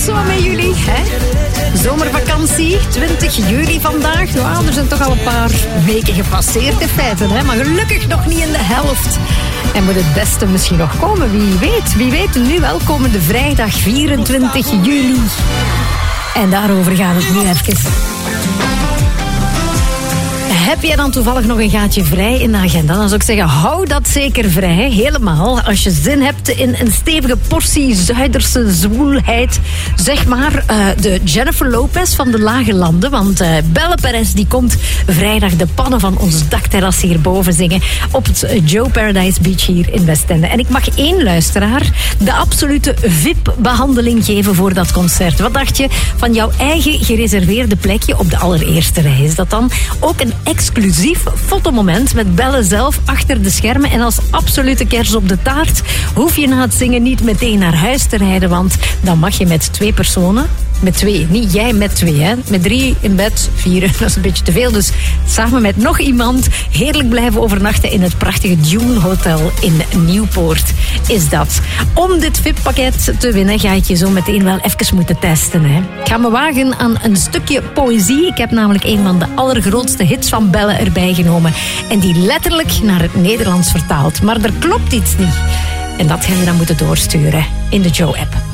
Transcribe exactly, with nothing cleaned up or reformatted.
Zo met jullie, hè? Zomervakantie, twintig juli vandaag. Nou, er zijn toch al een paar weken gepasseerd in feite, hè? Maar gelukkig nog niet in de helft. En moet het beste misschien nog komen, wie weet. Wie weet, nu wel komende vrijdag vierentwintig juli. En daarover gaat het nu even. Heb jij dan toevallig nog een gaatje vrij in de agenda? Dan zou ik zeggen, hou dat zeker vrij. Helemaal. Als je zin hebt in een stevige portie Zuiderse zwoelheid. Zeg maar uh, de Jennifer Lopez van de Lage Landen. Want uh, Belle Perez die komt vrijdag de pannen van ons dakterras hierboven zingen. Op het Joe Paradise Beach hier in Westende. En ik mag één luisteraar de absolute V I P-behandeling geven voor dat concert. Wat dacht je van jouw eigen gereserveerde plekje op de allereerste rij? Is dat dan ook een exclusief fotomoment met Belle zelf achter de schermen. En als absolute kers op de taart hoef je na het zingen niet meteen naar huis te rijden, want dan mag je met twee personen, met twee, niet jij met twee, hè. Met drie in bed, vier, dat is een beetje te veel. Dus samen met nog iemand heerlijk blijven overnachten in het prachtige Dune Hotel in Nieuwpoort is dat. Om dit V I P-pakket te winnen ga ik je zo meteen wel even moeten testen, hè. Ik ga me wagen aan een stukje poëzie. Ik heb namelijk een van de allergrootste hits van Belle erbij genomen. En die letterlijk naar het Nederlands vertaald. Maar er klopt iets niet. En dat ga je dan moeten doorsturen in de Joe-app.